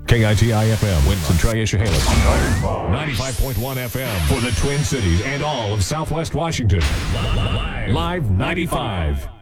KITI-FM, Winston Triash-Halis. 95.1 FM for the Twin Cities and all of Southwest Washington. Live 95.